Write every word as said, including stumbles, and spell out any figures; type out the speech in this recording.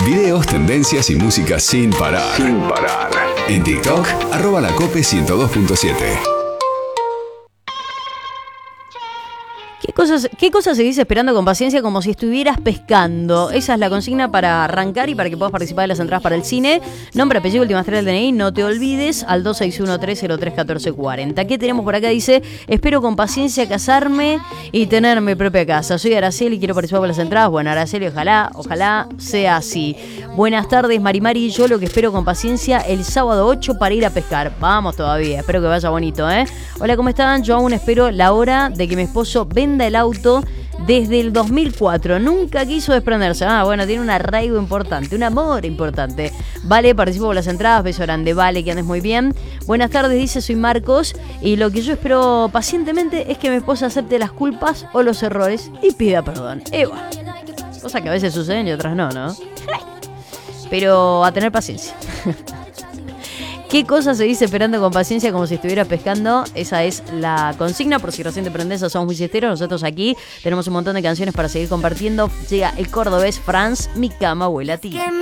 Videos, tendencias y música sin parar. Sin parar. En TikTok, arroba la cope ciento dos punto siete. ¿Qué cosas, ¿Qué cosas seguís esperando con paciencia como si estuvieras pescando? Esa es la consigna para arrancar y para que puedas participar de las entradas para el cine. Nombre, apellido, última estrella del D N I, no te olvides, al dos seis uno, tres cero tres, uno cuatro cuatro cero. ¿Qué tenemos por acá? Dice, espero con paciencia casarme y tener mi propia casa. Soy Araceli y quiero participar por las entradas. Bueno, Araceli, ojalá, ojalá sea así. Buenas tardes, Marimari. Yo lo que espero con paciencia el sábado ocho para ir a pescar. Vamos todavía, espero que vaya bonito, ¿eh? Hola, ¿cómo están? Yo aún espero la hora de que mi esposo venda el auto desde el dos mil cuatro. Nunca quiso desprenderse. Ah, bueno, tiene un arraigo importante, un amor importante. Vale, participo por las entradas. Beso grande, Vale, que andes muy bien. Buenas tardes, dice, soy Marcos. Y lo que yo espero pacientemente es que mi esposa acepte las culpas o los errores y pida perdón. Eva. Cosa que a veces suceden y otras no, ¿no? Pero a tener paciencia. ¿Qué cosa seguís esperando con paciencia como si estuvieras pescando? Esa es la consigna, por si recién te prendés, somos muy siesteros. Nosotros aquí tenemos un montón de canciones para seguir compartiendo. Llega el cordobés Franz, Mi cama huele a ti.